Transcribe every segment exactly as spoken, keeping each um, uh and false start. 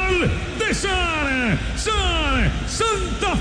gol de San, San, Santa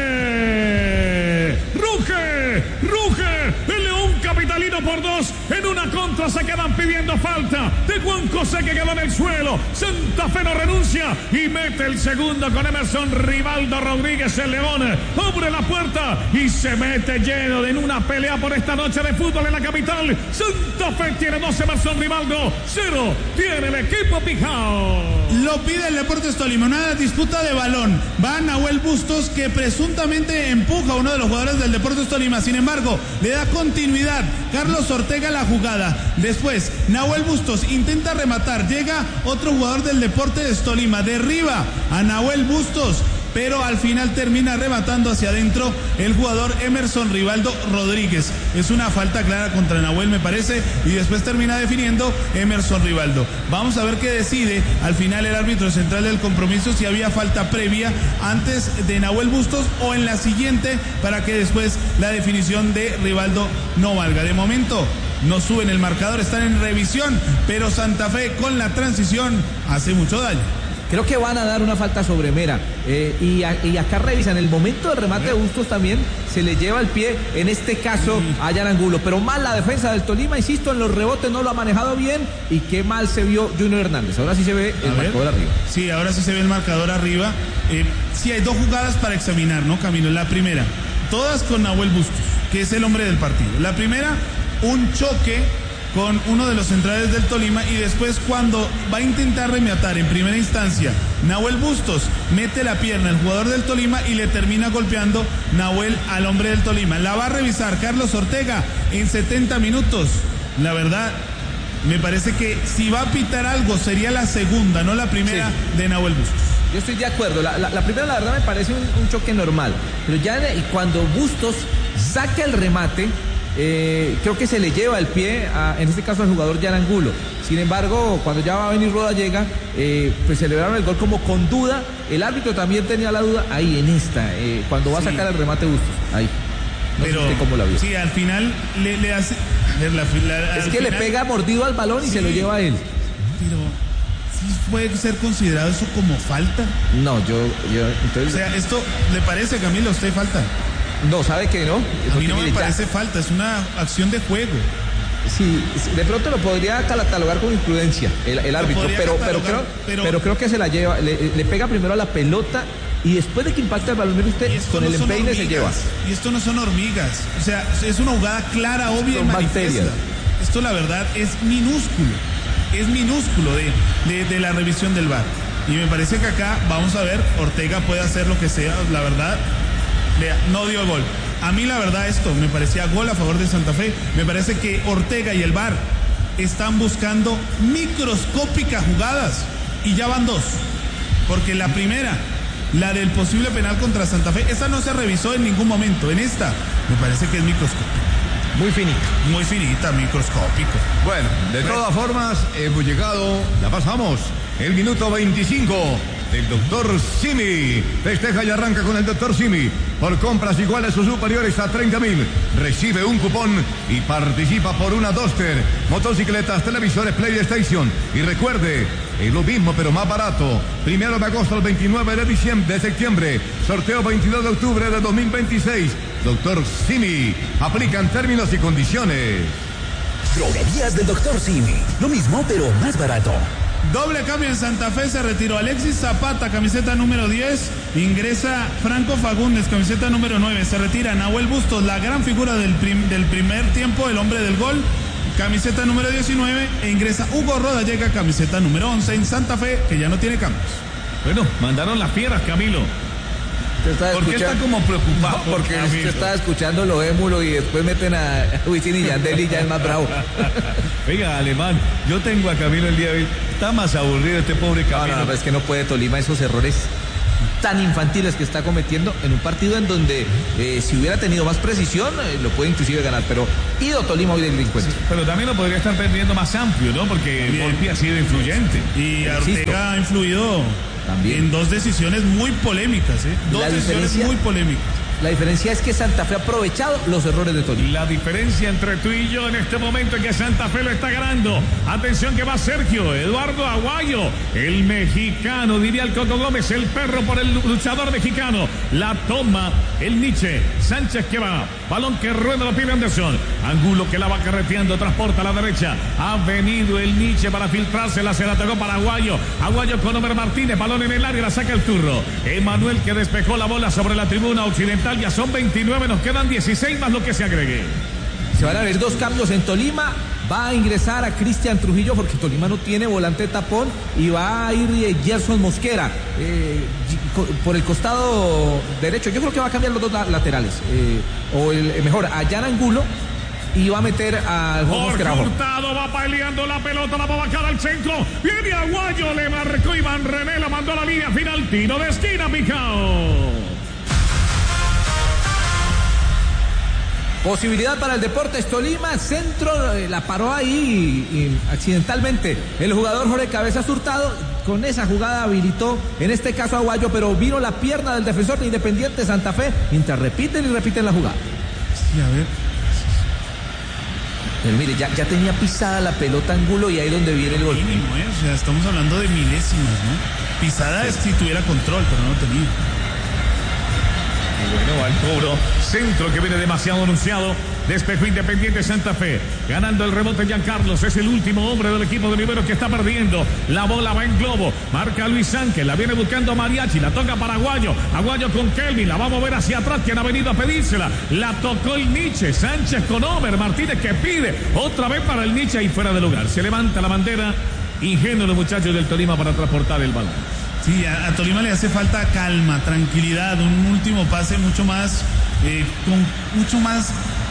Fe. Ruge, ruge, el León capitalino por dos, en una contra se quedan pidiendo falta de Juan José que quedó en el suelo. Santa Fe no renuncia y mete el segundo con Emerson Rivaldo Rodríguez. El León abre la puerta y se mete lleno en una pelea por esta noche de fútbol en la capital. Santa Fe tiene dos, Emerson Rivaldo cero, tiene el equipo Pijao. Lo pide el Deportes Tolima, una disputa de balón. Va Nahuel Bustos, que presuntamente empuja a uno de los jugadores del Deportes Tolima. Sin embargo, le da continuidad Carlos Ortega a la jugada. Después, Nahuel Bustos intenta rematar. Llega otro jugador del Deportes Tolima, derriba a Nahuel Bustos, pero al final termina rematando hacia adentro el jugador Emerson Rivaldo Rodríguez. Es una falta clara contra Nahuel, me parece, y después termina definiendo Emerson Rivaldo. Vamos a ver qué decide al final el árbitro central del compromiso, si había falta previa antes de Nahuel Bustos o en la siguiente, para que después la definición de Rivaldo no valga. De momento no suben el marcador, están en revisión, pero Santa Fe con la transición hace mucho daño. Creo que van a dar una falta sobre Mera. Eh, y, a, y acá revisan el momento del remate de Bustos, también se le lleva el pie, en este caso a Jan Angulo. Pero mal la defensa del Tolima, insisto, en los rebotes no lo ha manejado bien. Y qué mal se vio Junior Hernández. Ahora sí se ve el marcador arriba. Sí, ahora sí se ve el marcador arriba. Eh, sí, hay dos jugadas para examinar, ¿no, Camilo? La primera, todas con Nahuel Bustos, que es el hombre del partido. La primera, un choque con uno de los centrales del Tolima, y después cuando va a intentar rematar en primera instancia Nahuel Bustos, mete la pierna el jugador del Tolima y le termina golpeando Nahuel al hombre del Tolima. La va a revisar Carlos Ortega en setenta minutos. La verdad, me parece que si va a pitar algo sería la segunda, no la primera, sí, de Nahuel Bustos. Yo estoy de acuerdo, la, la, la primera la verdad me parece un, un choque normal, pero ya de, cuando Bustos saca el remate, Eh, creo que se le lleva el pie a, en este caso al jugador Jan Angulo. Sin embargo, cuando ya va a venir Roda llega, eh, pues celebraron el gol como con duda. El árbitro también tenía la duda ahí en esta, eh, cuando va a sacar sí. el remate Bustos, ahí. No pero sé cómo la vio. Sí, al final le, le hace la, la, es que final, le pega mordido al balón y sí, se lo lleva a él. Pero sí puede ser considerado eso como falta. No, yo, yo entonces. O sea, esto le parece, Camilo, a usted falta. No, ¿sabe qué no? A mí no me parece falta, es una acción de juego. Sí, de pronto lo podría catalogar con imprudencia el, el árbitro, pero, pero, creo, pero, pero creo que se la lleva, le, le pega primero a la pelota y después de que impacta el balón, mire usted, con no el empeine hormigas, se lleva. Y esto no son hormigas, o sea, es una jugada clara, obvia y manifiesta. Esto la verdad es minúsculo, es minúsculo de, de, de la revisión del V A R. Y me parece que acá, vamos a ver, Ortega puede hacer lo que sea, la verdad. Vea, no dio gol. A mí la verdad esto me parecía gol a favor de Santa Fe. Me parece que Ortega y el V A R están buscando microscópicas jugadas y ya van dos. Porque la primera, la del posible penal contra Santa Fe, esa no se revisó en ningún momento. En esta me parece que es microscópica. Muy finita. Muy finita, microscópico. Bueno, de todas formas, hemos llegado, la pasamos, el minuto veinticinco. El doctor Simi festeja y arranca con el doctor Simi. Por compras iguales o superiores a treinta mil, recibe un cupón y participa por una Duster, motocicletas, televisores, PlayStation. Y recuerde, es lo mismo pero más barato. Primero de agosto al veintinueve de diciembre, de septiembre. Sorteo veintidós de octubre de dos mil veintiséis. Doctor Simi. Aplican términos y condiciones. Droguerías del doctor Simi. Lo mismo pero más barato. Doble cambio en Santa Fe, se retiró Alexis Zapata, camiseta número diez, ingresa Franco Fagundes, camiseta número nueve, se retira Nahuel Bustos, la gran figura del, prim, del primer tiempo, el hombre del gol, camiseta número diecinueve, e ingresa Hugo Roda, llega camiseta número once en Santa Fe, que ya no tiene cambios. Bueno, mandaron las fieras, Camilo. ¿Por qué está como preocupado? No, porque usted estaba escuchando lo émulo y después meten a Wisin y Yandel y ya es más bravo. Oiga, Alemán, yo tengo a Camilo el día de hoy. Está más aburrido este pobre Camilo. No, no, no, es que no puede Tolima esos errores tan infantiles que está cometiendo en un partido en donde eh, si hubiera tenido más precisión eh, lo puede inclusive ganar, pero ido Tolima hoy del encuentro. Sí, pero también lo podría estar perdiendo más amplio, ¿no? Porque Volpi ha sido influyente. Y Ortega ha influido también en dos decisiones muy polémicas, ¿eh? Dos la decisiones muy polémicas. La diferencia es que Santa Fe ha aprovechado los errores de Tolima. La diferencia entre tú y yo en este momento es que Santa Fe lo está ganando. Atención que va Sergio Eduardo Aguayo, el mexicano, diría el Coco Gómez, el perro por el luchador mexicano. La toma el Nietzsche. Sánchez que va. Balón que rueda, lo pide Anderson. Angulo que la va carreteando, transporta a la derecha. Ha venido el Nietzsche para filtrársela, se la tocó para Aguayo. Aguayo con Omer Martínez, balón en el área, la saca el turro. Emanuel que despejó la bola sobre la tribuna occidental. Ya son veintinueve, nos quedan dieciséis más lo que se agregue. Se van a ver dos cambios en Tolima. Va a ingresar a Cristian Trujillo porque Tolima no tiene volante tapón y va a ir eh, Gerson Mosquera eh, por el costado derecho. Yo creo que va a cambiar los dos laterales eh, o el eh, mejor a Jan Angulo y va a meter al Jorge Hurtado, va peleando la pelota, la va a bajar al centro. Viene Aguayo, le marcó Iván René, la mandó a la línea final, tiro de esquina, Picao. Posibilidad para el Deportes Tolima, centro, la paró ahí y, y accidentalmente el jugador Jorge Cabezas Hurtado, con esa jugada habilitó, en este caso Aguayo, pero vino la pierna del defensor de Independiente Santa Fe, mientras repiten y repiten la jugada. Sí, a ver. Pero mire, ya, ya tenía pisada la pelota Angulo y ahí donde viene el gol. Mínimo, ¿eh? O sea, estamos hablando de milésimas, ¿no? Pisada es si tuviera control, pero no tenía. Bueno, al cobro, centro que viene demasiado anunciado, despejó Independiente Santa Fe, ganando el rebote Giancarlos, es el último hombre del equipo de Rivero que está perdiendo, la bola va en globo, marca Luis Sánchez, la viene buscando Mariachi, la toca para Aguayo, Aguayo con Kelvin, la va a mover hacia atrás, quien ha venido a pedírsela, la tocó el Nietzsche, Sánchez con Omer Martínez que pide, otra vez para el Nietzsche y fuera de lugar, se levanta la bandera, ingenuo los muchachos del Tolima para transportar el balón. Sí, a, a Tolima le hace falta calma, tranquilidad, un último pase mucho más, eh, con mucho más,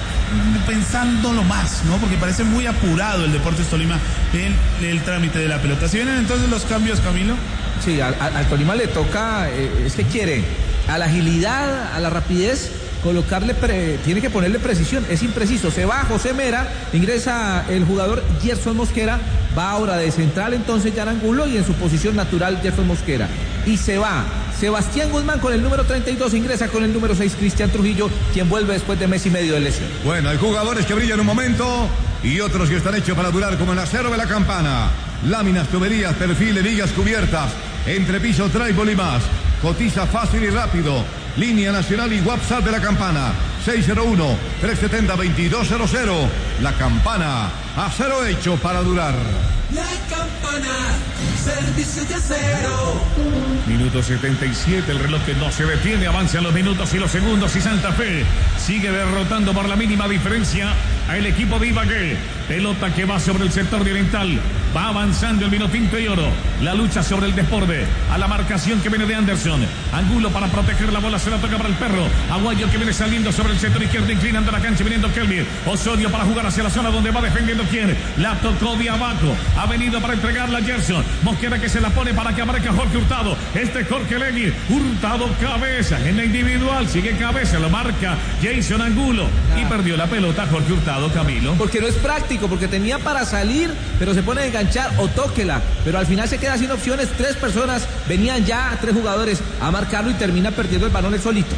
pensándolo más, ¿no? Porque parece muy apurado el Deportes Tolima en el, el trámite de la pelota. ¿Si vienen entonces los cambios, Camilo? Sí, al, al Tolima le toca, eh, es que quiere a la agilidad, a la rapidez, colocarle, pre, tiene que ponerle precisión, es impreciso, se va José Mera, ingresa el jugador Gerson Mosquera, va ahora de central entonces Jan Angulo y en su posición natural Gerson Mosquera, y se va Sebastián Guzmán con el número treinta y dos, ingresa con el número seis Cristian Trujillo, quien vuelve después de mes y medio de lesión. Bueno, hay jugadores que brillan un momento y otros que están hechos para durar, como el acero de la campana, láminas, tuberías, perfiles, vigas cubiertas, entrepiso, tribal y más. Cotiza fácil y rápido. Línea nacional y WhatsApp de la campana. seis cero uno, tres siete cero, dos dos cero cero. La campana. Acero hecho para durar. La campana. Servicio de acero. Minuto setenta y siete, el reloj que no se detiene, avanzan los minutos y los segundos y Santa Fe sigue derrotando por la mínima diferencia al equipo de Ibagué. Pelota que va sobre el sector oriental, va avanzando el Vinotinto y Oro, la lucha sobre el desborde, a la marcación que viene de Anderson, Angulo para proteger la bola, se la toca para el perro, Aguayo que viene saliendo sobre el sector izquierdo, inclinando la cancha, viniendo Kelvin, Osorio para jugar hacia la zona donde va defendiendo quien, la tocó de abajo, ha venido para entregarla a Gerson, Mosquera que se la pone para que aparezca Jorge Hurtado, este Jorge Legui, Hurtado cabeza, en la individual, sigue cabeza, lo marca Jason Angulo, y perdió la pelota Jorge Hurtado, Camilo. Porque no es práctico, porque tenía para salir, pero se pone a enganchar o tóquela, pero al final se queda sin opciones, tres personas, venían ya tres jugadores a marcarlo y termina perdiendo el balón él solito.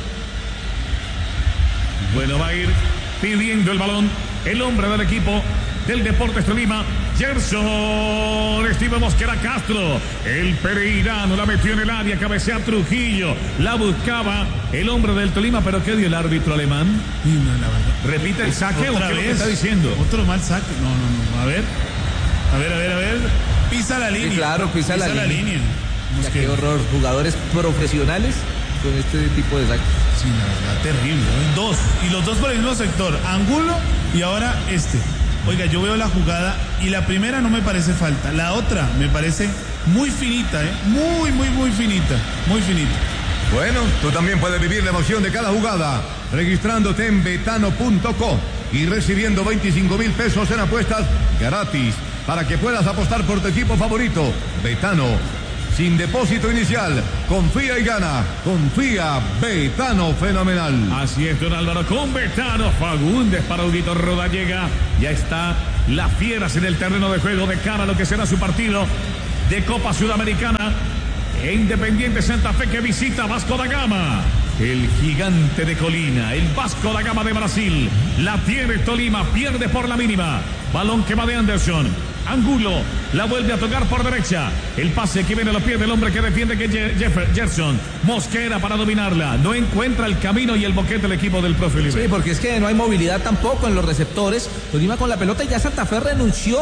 Bueno, va a ir pidiendo el balón el hombre del equipo del Deportes Tolima, Gerson Esteban Mosquera Castro, el pereirano la metió en el área, cabecea Trujillo, la buscaba el hombre del Tolima, pero ¿qué dio el árbitro alemán? Sí, no, la verdad. ¿Repite el saque o qué es lo que está diciendo? Otro mal saque, no, no, no, a ver, a ver, a ver, a ver, pisa la línea. Sí, claro, pisa, pisa la, la línea. línea. Ya, qué horror, jugadores profesionales con este tipo de saques. Sí, la verdad, terrible, ¿eh? Dos, y los dos por el mismo sector, Angulo y ahora este. Oiga, yo veo la jugada y la primera no me parece falta, la otra me parece muy finita, ¿eh? Muy, muy, muy finita, muy finita. Bueno, tú también puedes vivir la emoción de cada jugada registrándote en betano punto co y recibiendo veinticinco mil pesos en apuestas gratis para que puedas apostar por tu equipo favorito. Betano, sin depósito inicial, confía y gana, confía, Betano fenomenal. Así es, don Álvaro, con Betano, Fagundes para Audito Rodallega, ya está las Fieras en el terreno de juego de cara a lo que será su partido de Copa Sudamericana e Independiente Santa Fe que visita Vasco da Gama. El gigante de Colina, el Vasco da Gama de Brasil. La tiene Tolima, pierde por la mínima. Balón que va de Anderson. Angulo la vuelve a tocar por derecha. El pase que viene a los pies del hombre que defiende, que es Jeff- Gerson. Mosquera para dominarla. No encuentra el camino y el boquete el equipo del profe Oliver. Sí, porque es que no hay movilidad tampoco en los receptores. Tolima con la pelota y ya Santa Fe renunció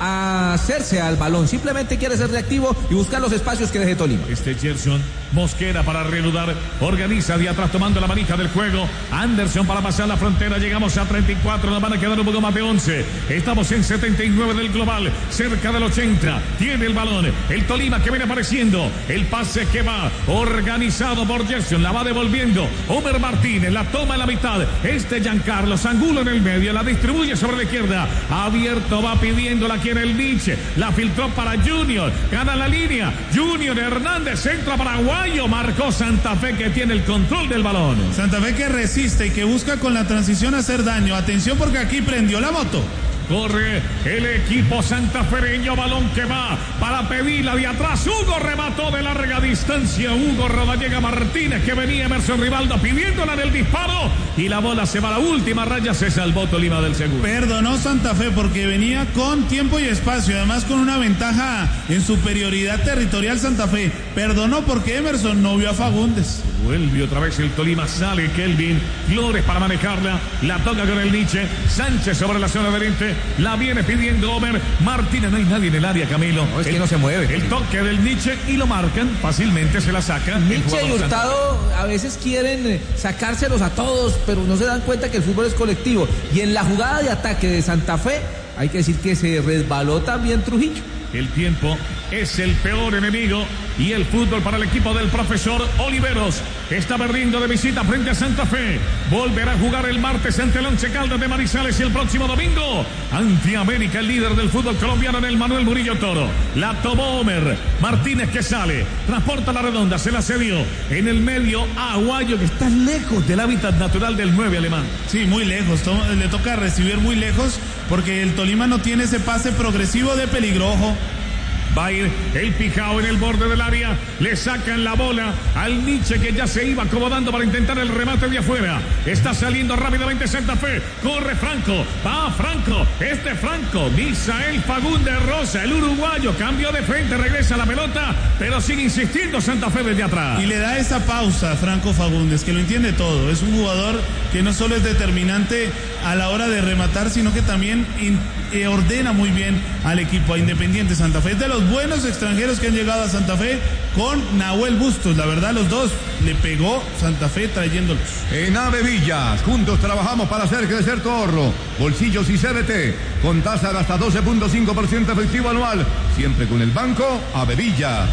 a hacerse al balón. Simplemente quiere ser reactivo y buscar los espacios que deje Tolima. Este Gerson, Mosquera para reanudar, organiza de atrás tomando la manija del juego. Anderson para pasar la frontera. Llegamos a treinta y cuatro, nos van a quedar un poco más de once. Estamos en setenta y nueve del global, cerca del ochenta. Tiene el balón, el Tolima que viene apareciendo. El pase que va organizado por Gerson, la va devolviendo Homer Martínez, la toma en la mitad. Este Giancarlo Angulo en el medio, la distribuye sobre la izquierda. Abierto, va pidiendo, la quiere el Nietzsche, la filtró para Junior, gana la línea. Junior Hernández, centro paraguayo, marcó Santa Fe que tiene el control del balón. Santa Fe que resiste y que busca con la transición hacer daño. Atención porque aquí prendió la moto. Corre el equipo santafereño, balón que va para pedirla de atrás. Hugo remató de larga distancia. Hugo Rodallega Martínez, que venía Emerson Rivaldo pidiéndola en el disparo. Y la bola se va a la última raya. Se salvó Tolima del segundo. Perdonó Santa Fe porque venía con tiempo y espacio. Además con una ventaja en superioridad territorial Santa Fe. Perdonó porque Emerson no vio a Fagundes. Vuelve otra vez el Tolima, sale Kelvin Flores para manejarla, la toca con el Nietzsche, Sánchez sobre la zona de oriente, la viene pidiendo Homer Martínez, no hay nadie en el área, Camilo. No, es el, que no se mueve. El toque del Nietzsche y lo marcan, fácilmente se la saca. Nietzsche y Hurtado a veces quieren sacárselos a todos, pero no se dan cuenta que el fútbol es colectivo. Y en la jugada de ataque de Santa Fe, hay que decir que se resbaló también Trujillo. El tiempo es el peor enemigo y el fútbol para el equipo del profesor Oliveros. Está perdiendo de visita frente a Santa Fe. Volverá a jugar el martes ante el Once Caldas de Manizales y el próximo domingo ante América, el líder del fútbol colombiano en el Manuel Murillo Toro. La tomó Homer Martínez que sale, transporta la redonda, se la cedió en el medio a Aguayo que está lejos del hábitat natural del nueve alemán. Sí, muy lejos, to- le toca recibir muy lejos porque el Tolima no tiene ese pase progresivo de peligro. Ojo. Va a ir el Pijao en el borde del área. Le sacan la bola al Nietzsche que ya se iba acomodando para intentar el remate de afuera. Está saliendo rápidamente Santa Fe. Corre Franco. Va Franco. Este Franco. Misael Fagundes Rosa, el uruguayo. Cambio de frente. Regresa la pelota. Pero sigue insistiendo Santa Fe desde atrás. Y le da esa pausa a Franco Fagundes, que lo entiende todo. Es un jugador que no solo es determinante a la hora de rematar, sino que también in, eh, ordena muy bien al equipo, a Independiente Santa Fe. Es de los buenos extranjeros que han llegado a Santa Fe con Nahuel Bustos. La verdad, los dos le pegó Santa Fe trayéndolos. En Ave Villas, juntos trabajamos para hacer crecer tu ahorro. Bolsillos y C D T, con tasa de hasta doce punto cinco por ciento efectivo anual. Siempre con el banco Ave Villas.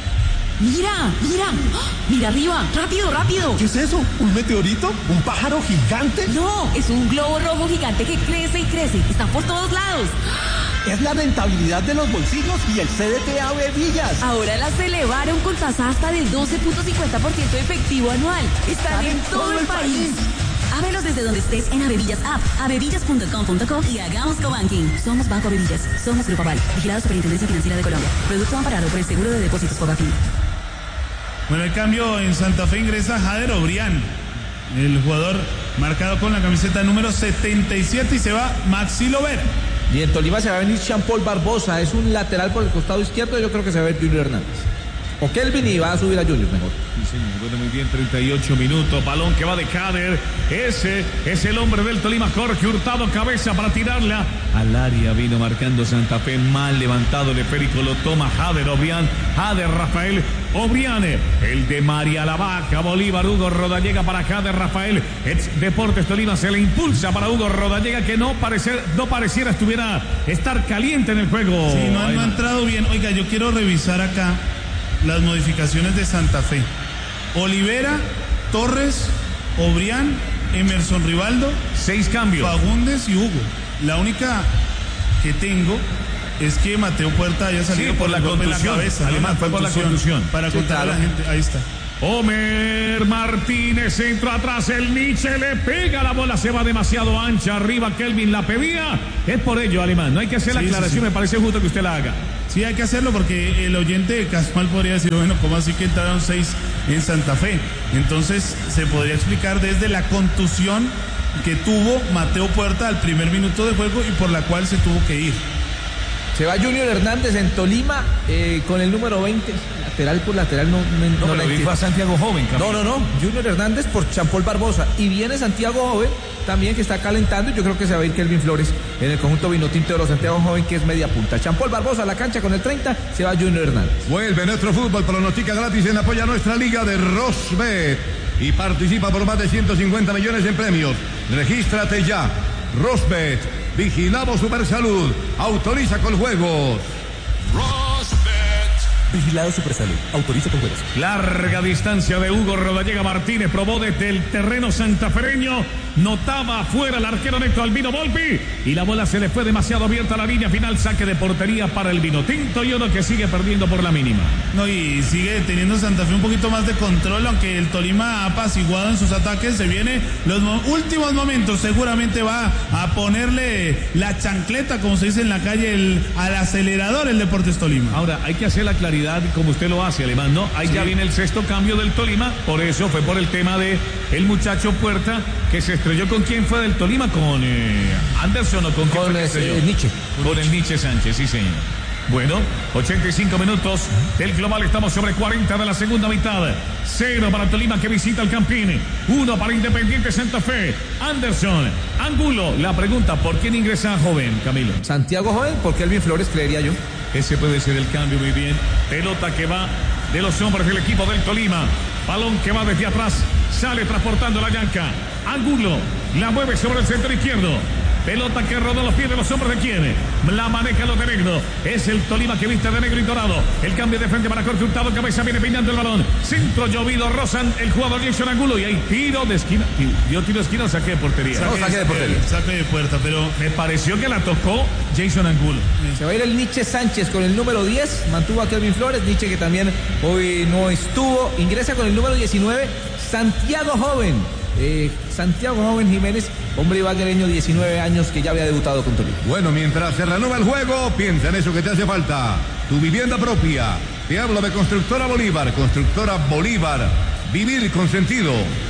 Mira, mira, ¡ah! Mira arriba, rápido, rápido. ¿Qué es eso? ¿Un meteorito? ¿Un pájaro gigante? No, es un globo rojo gigante que crece y crece. Está por todos lados. Es la rentabilidad de los bolsillos y el C D T Ave Villas. Ahora las elevaron con tasa hasta del doce punto cincuenta por ciento efectivo anual. Están en todo el país. Ábrelos desde donde estés en Avevillas App, avevillas punto com punto co y hagamos cobanking. Somos Banco Avevillas, somos Grupo Aval, vigilado Superintendencia Financiera de Colombia. Producto amparado por el Seguro de Depósitos Fogafín. Bueno, el cambio en Santa Fe ingresa Jader Obrián, el jugador marcado con la camiseta número setenta y siete, y se va Maxi Lovera. Y en Tolima se va a venir Jean-Paul Barbosa, es un lateral por el costado izquierdo, yo creo que se va a ver Junior Hernández. O Kelvin y va a subir a Junior mejor. Sí, señor. Bueno, muy bien, treinta y ocho minutos. Balón que va de Jader. Ese es el hombre del Tolima, Jorge Hurtado, cabeza para tirarla. Al área vino marcando Santa Fe. Mal levantado el esférico. Lo toma Jader Obrián. Jader Rafael Obriane. El de María la Vaca, Bolívar, Hugo Rodallega para Jader Rafael. Ex Deportes Tolima se le impulsa para Hugo Rodallega, que no, parecer, no pareciera estuviera estar caliente en el juego. Sí, no, no ha entrado bien. Oiga, yo quiero revisar acá las modificaciones de Santa Fe. Olivera, Torres, Obrián, Emerson Rivaldo, Seis cambios. Fagundes y Hugo. La única que tengo es que Mateo Puerta haya salido Sí, por por la el golpe en la contusión. cabeza. Alemán, ¿no? fue por la contusión. Para Sí, contar claro. a la gente. Ahí está. Homer Martínez, centro atrás, el Nietzsche le pega, la bola se va demasiado ancha, arriba Kelvin la pedía, es por ello Alemán, no hay que hacer la Sí, sí, aclaración, sí. me parece justo que usted la haga. Sí, hay que hacerlo porque el oyente casual podría decir, bueno, ¿cómo así que entraron seis en Santa Fe. Entonces se podría explicar desde la contusión que tuvo Mateo Puerta al primer minuto de juego y por la cual se tuvo que ir. Se va Junior Hernández en Tolima eh, con el número veinte, lateral por lateral, no, no, no, no dijo a Santiago Joven. Camilo. No, no, no, Junior Hernández por Champol Barbosa. Y viene Santiago Joven también, que está calentando, y yo creo que se va a ir Kelvin Flores en el conjunto vinotinto de los Santiago Joven, que es media punta. Champol Barbosa a la cancha con el treinta, se va Junior Hernández. Vuelve nuestro fútbol, pronostica gratis en apoyo a nuestra liga de Rosbet y participa por más de ciento cincuenta millones en premios. Regístrate ya. Rosbet, vigilamos Supersalud, autoriza con juegos. Vigilado Supersalud, autoriza con juegos. Larga distancia de Hugo Rodallega Martínez, probó desde el terreno santafereño, notaba afuera el arquero Neto Albino Volpi y la bola se le fue demasiado abierta a la línea final, saque de portería para el Vinotinto y uno que sigue perdiendo por la mínima. No, y sigue teniendo Santa Fe un poquito más de control, aunque el Tolima ha apaciguado en sus ataques, se viene los mo- últimos momentos, seguramente va a ponerle la chancleta, como se dice en la calle, el, al acelerador el Deportes Tolima. Ahora, hay que hacer la claridad como usted lo hace, Alemán, ¿no? Ahí sí. Ya viene el sexto cambio del Tolima, por eso fue por el tema de el muchacho Puerta, que se estrelló con quién fue del Tolima, con eh, Anderson o con quién con fue que eh, Nietzsche. Con, con el Nietzsche Sánchez, sí señor. Bueno, ochenta y cinco minutos del global, estamos sobre cuarenta de la segunda mitad. Cero para Tolima que visita el Campín, uno para Independiente Santa Fe. Anderson, Angulo, la pregunta, ¿por quién ingresa Joven, Camilo? Santiago Joven, por Kelvin Flores, creería yo. Ese puede ser el cambio, muy bien. Pelota que va de los hombres del equipo del Tolima. Balón que va desde atrás, sale transportando la yanca. Angulo la mueve sobre el centro izquierdo. Pelota que rodó los pies de los hombres de quién. La maneja los de negro. Es el Tolima que viste de negro y dorado. El cambio de frente para Jorge Hurtado. Cabeza viene peinando el balón. Centro llovido. Rozan el jugador Jason Angulo. Y hay tiro de esquina. Dio tiro de esquina o saque de portería. Saque, no, saque de portería. Saque de puerta, pero me pareció que la tocó Jason Angulo. Se va a ir el Nietzsche Sánchez con el número diez. Mantuvo a Kelvin Flores. Nietzsche que también hoy no estuvo. Ingresa con el número diecinueve. Santiago Joven. Eh, Santiago Joven Jiménez, hombre ibaguereño, diecinueve años, que ya había debutado con Tolima. Bueno, mientras se reanuda el juego, piensa en eso que te hace falta. Tu vivienda propia. Te hablo de Constructora Bolívar. Constructora Bolívar. Vivir con sentido.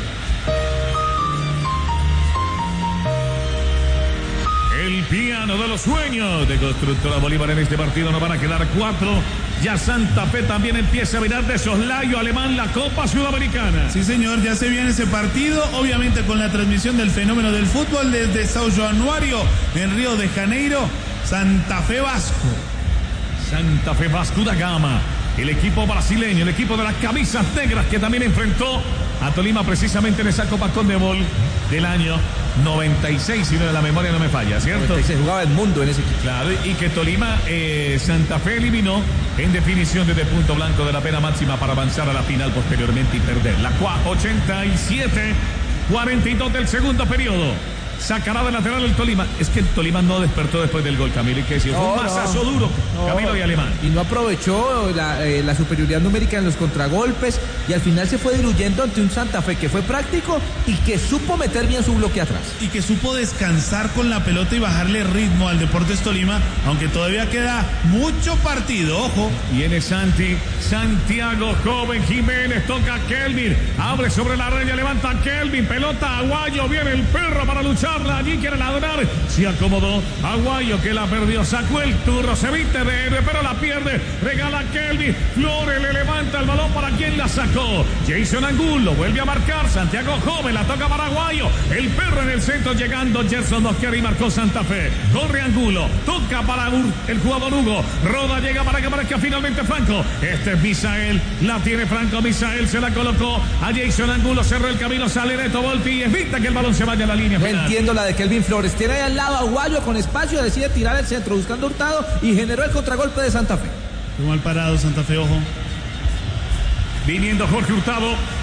El piano de los sueños de Constructora Bolívar en este partido. Nos van a quedar cuatro. Ya Santa Fe también empieza a mirar de soslayo, Alemán, la Copa Sudamericana. Sí, señor, ya se viene ese partido, obviamente con la transmisión del fenómeno del fútbol desde São Januário, en Río de Janeiro. Santa Fe Vasco. Santa Fe Vasco da Gama. El equipo brasileño, el equipo de las camisas negras, que también enfrentó a Tolima precisamente en esa Copa Conmebol del año noventa y seis, si no de la memoria no me falla, ¿cierto? Y se jugaba el mundo en ese equipo. Claro, y que Tolima, eh, Santa Fe eliminó en definición desde punto blanco de la pena máxima para avanzar a la final posteriormente y perder. La ochenta y siete, cuarenta y dos del segundo periodo. Sacará de lateral el Tolima. Es que el Tolima no despertó después del gol, Camilo, y que decir, fue un masazo no, duro, no, Camilo y Alemán. Y no aprovechó la, eh, la superioridad numérica en los contragolpes y al final se fue diluyendo ante un Santa Fe que fue práctico y que supo meter bien su bloque atrás. Y que supo descansar con la pelota y bajarle ritmo al Deportes Tolima, aunque todavía queda mucho partido, ojo. Viene Santi, Santiago Joven Jiménez, toca a Kelvin, abre sobre la raya, levanta a Kelvin, pelota Aguayo, viene el perro para luchar. Allí quiere ladrar, se acomodó Aguayo que la perdió, sacó el turno, se viste de héroe pero la pierde, regala a Kelvin, Flores le levanta el balón, para quien la sacó, Jason Angulo vuelve a marcar, Santiago Joven la toca para Aguayo, el perro en el centro llegando, Gerson Mosquera y marcó Santa Fe, corre Angulo, toca para el jugador Hugo, Roda llega para que aparezca finalmente Franco, este es Misael, la tiene Franco, Misael se la colocó a Jason Angulo, cerró el camino, sale Neto Volpi y evita que el balón se vaya a la línea final. Entiendo la de Kelvin Flores, tiene ahí al lado a Aguayo con espacio, decide tirar el centro buscando Hurtado y generó el contragolpe de Santa Fe. Muy mal parado Santa Fe, ojo. Viniendo Jorge Hurtado,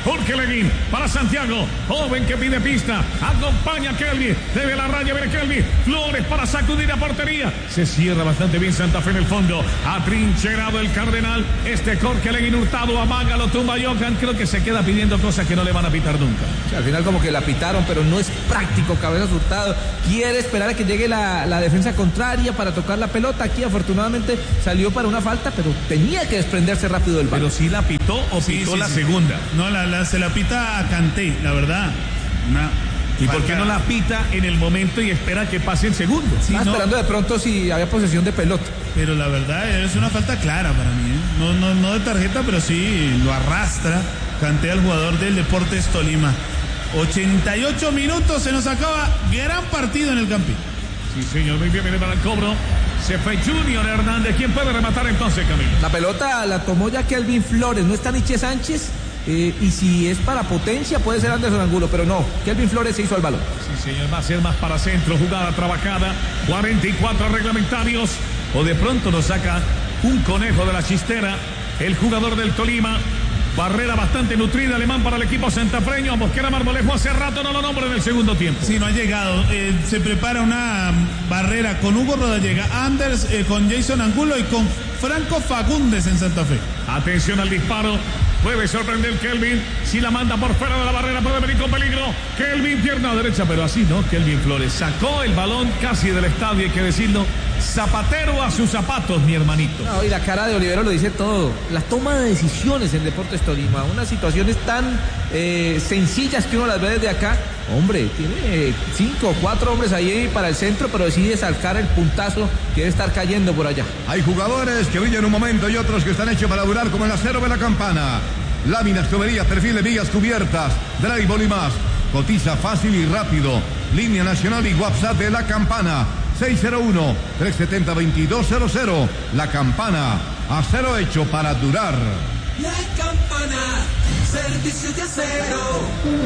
Jorge Leguín para Santiago, joven que pide pista, acompaña a Kelvin, debe la raya, viene Kelvin, Flores para sacudir a portería, se cierra bastante bien Santa Fe en el fondo, atrincherado el Cardenal, este Jorge Leguín Hurtado, amaga, lo tumba Johan, creo que se queda pidiendo cosas que no le van a pitar nunca. Sí, al final como que la pitaron, pero no es práctico. Cabezas Hurtado quiere esperar a que llegue la, la defensa contraria para tocar la pelota. Aquí afortunadamente salió para una falta, pero tenía que desprenderse rápido del balón. Pero sí la pitó o Sí, pitó sí, la sí. segunda. No, la, la, se la pita a Kanté, la verdad. Una ¿Y por falta- qué no la pita en el momento y espera que pase el segundo? Sí, Estaba no, esperando de pronto si había posesión de pelota. pero la verdad es una falta clara para mí. ¿eh? No, no, no de tarjeta, pero sí lo arrastra Kanté al jugador del Deportes Tolima. ochenta y ocho minutos, se nos acaba. Gran partido en el Campín. Sí, señor, muy bien, viene para el cobro. Se fue Junior Hernández. ¿Quién puede rematar entonces, Camilo? La pelota la tomó ya Kelvin Flores, no está Nietzsche Sánchez. Eh, y si es para potencia puede ser Anderson Angulo, pero no, Kelvin Flores se hizo al balón. Sí, señor, va a ser más para centro, jugada trabajada, cuarenta y cuatro reglamentarios, o de pronto nos saca un conejo de la chistera, el jugador del Tolima, barrera bastante nutrida, alemán para el equipo santafreño, Mosquera Marmolejo hace rato no lo nombra en el segundo tiempo. Sí, no ha llegado. Eh, se prepara una barrera con Hugo Rodallega, Anders, eh, con Jason Angulo y con Franco Fagundes en Santa Fe. Atención al disparo. Puede sorprender Kelvin. Si la manda por fuera de la barrera, puede venir con peligro. Kelvin, pierna derecha, pero así no. Kelvin Flores sacó el balón casi del estadio, hay que decirlo. Zapatero a sus zapatos, mi hermanito. No, y la cara de Olivero lo dice todo. La toma de decisiones en Deportes Tolima, unas situaciones tan eh, sencillas que uno las ve desde acá. Hombre, tiene cinco o cuatro hombres ahí para el centro, pero decide sacar el puntazo que debe estar cayendo por allá. Hay jugadores que brillan un momento y otros que están hechos para durar, como el acero de la Campana. Láminas, tuberías, perfil de vigas cubiertas, drywall y más. Cotiza fácil y rápido. Línea nacional y WhatsApp de la Campana. seis cero uno, tres siete cero, dos dos cero cero. La Campana. Acero hecho para durar. La Campana, servicio de acero.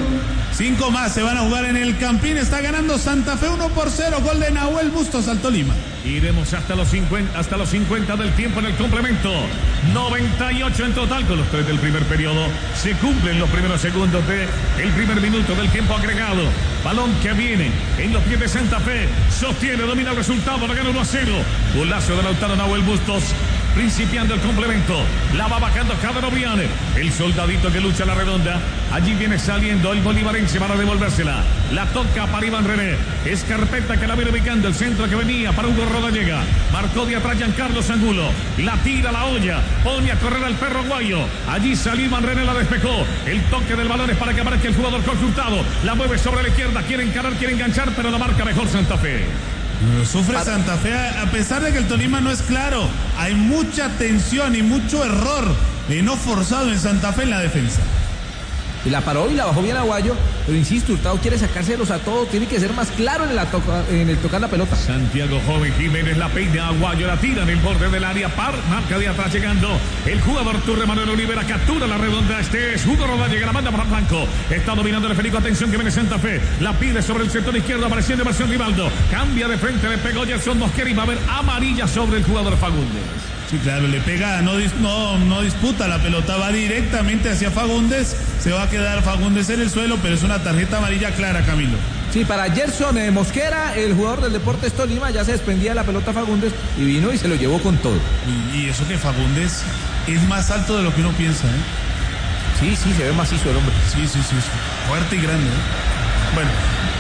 Cinco más se van a jugar en el Campín. Está ganando Santa Fe uno por cero. Gol de Nahuel Bustos al Tolima. Iremos hasta los cincuenta, hasta los cincuenta del tiempo en el complemento. noventa y ocho en total con los tres del primer periodo. Se cumplen los primeros segundos del primer minuto del tiempo agregado. Balón que viene en los pies de Santa Fe. Sostiene, domina el resultado, la gana uno a cero. Golazo de Lautaro Nahuel Bustos. Principiando el complemento, la va bajando Cadero Briane, el soldadito que lucha a la redonda. Allí viene saliendo el bolivarense para devolvérsela. La toca para Iván René. Escarpeta que la viene ubicando, el centro que venía para Hugo Rodallega. Marcó de atrás Giancarlos Angulo. La tira la olla, pone a correr al perro guayo. Allí salió Iván René, la despejó. El toque del balón es para que aparezca el jugador consultado. La mueve sobre la izquierda, quiere encarar, quiere enganchar, pero la marca mejor Santa Fe. Sufre Santa Fe a pesar de que el Tolima no es claro. Hay mucha tensión y mucho error eh, no forzado en Santa Fe en la defensa. Y la paró y la bajó bien Aguayo, pero insisto, Hurtado quiere sacárselos a todos, tiene que ser más claro en, la toca, en el tocar la pelota. Santiago Joven Jiménez la peina, Aguayo la tira en el borde del área, par, marca de atrás llegando el jugador Turre Manuel Olivera, captura la redonda, este es Hugo Rodallega, la manda para Blanco, está dominando el Federico, atención que viene Santa Fe, la pide sobre el sector izquierdo, apareciendo versión Rivaldo, cambia de frente, le pegó Gerson Mosquera y va a haber amarilla sobre el jugador Fagundes. Sí, claro, le pega, no, no, no disputa la pelota, va directamente hacia Fagundes, se va a quedar Fagundes en el suelo, pero es una tarjeta amarilla clara, Camilo. Sí, para Gerson eh, Mosquera, el jugador del Deportes Tolima, ya se desprendía de la pelota Fagundes y vino y se lo llevó con todo. Y, y eso que Fagundes es más alto de lo que uno piensa, ¿eh? Sí, sí, se ve macizo el hombre. Sí, sí, sí, sí. Fuerte y grande, ¿eh? Bueno,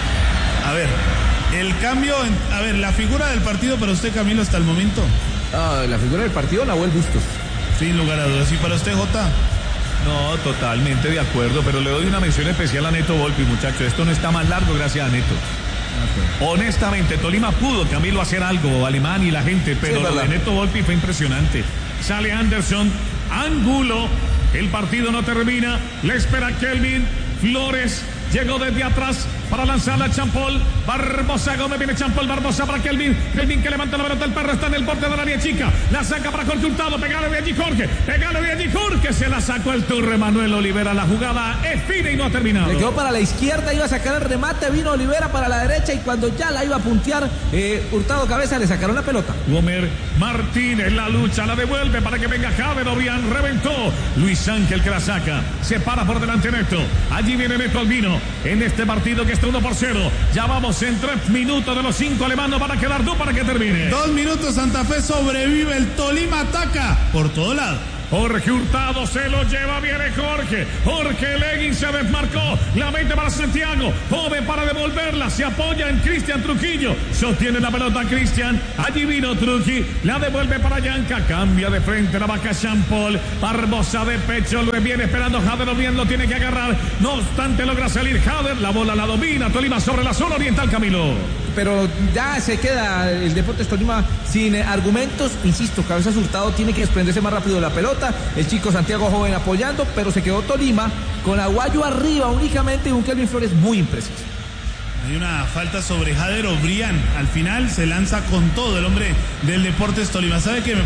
a ver, el cambio, en, a ver, la figura del partido para usted, Camilo, hasta el momento. Ah, la figura del partido, Nahuel Bustos. Sin lugar a dudas. ¿Y para usted, Jota? No, totalmente de acuerdo, pero le doy una mención especial a Neto Volpi, muchacho. Esto no está más largo gracias a Neto. Okay. Honestamente, Tolima pudo, Camilo, hacer algo, Alemán y la gente, pero sí, lo de Neto Volpi fue impresionante. Sale Anderson, Angulo, el partido no termina, le espera Kelvin Flores, llegó desde atrás para lanzarla a Champol. Barbosa Gómez, viene Champol, Barbosa para Kelvin. Kelvin que levanta la pelota, el perro está en el borde del área chica. La saca para Jorge Hurtado, pegale de allí Jorge, pegale de allí Jorge, se la sacó el Turre Manuel Olivera. La jugada es fina y no ha terminado. Le quedó para la izquierda, iba a sacar el remate, vino Olivera para la derecha y cuando ya la iba a puntear, eh, Hurtado cabeza, le sacaron la pelota. Gomer Martínez, la lucha, la devuelve para que venga Javier Obián, reventó. Luis Ángel que la saca, se para por delante Neto. Allí viene Neto Albino en este partido que está uno por cero. Ya vamos en tres minutos de los cinco alemanos, van a quedar dos para que termine. Dos minutos, Santa Fe sobrevive, el Tolima ataca por todo lado. Jorge Hurtado se lo lleva, viene Jorge. Jorge Leguín se desmarcó. La mete para Santiago. Joven para devolverla. Se apoya en Cristian Trujillo. Sostiene la pelota Cristian. Allí vino Trujillo. La devuelve para Yanca. Cambia de frente la vaca Champol. Barbosa de pecho. Lo viene esperando Jader. Bien lo tiene que agarrar. No obstante logra salir Jader. La bola la domina Tolima sobre la zona oriental, Camilo. Pero ya se queda el Deportes Tolima sin eh, argumentos. Insisto, Cabezas Hurtado tiene que desprenderse más rápido de la pelota. El chico Santiago Joven apoyando, pero se quedó Tolima con Aguayo arriba únicamente y un Kelvin Flores muy impreciso. Hay una falta sobre Jader Obrián. Al final se lanza con todo el hombre del Deportes Tolima. ¿Sabe qué? Me